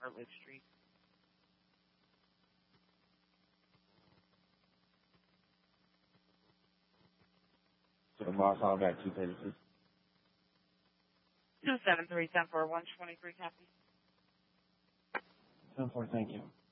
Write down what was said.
Hartledge Street. So tomorrow, call back 236. 273-1041, 23 copy. 10-4, thank you.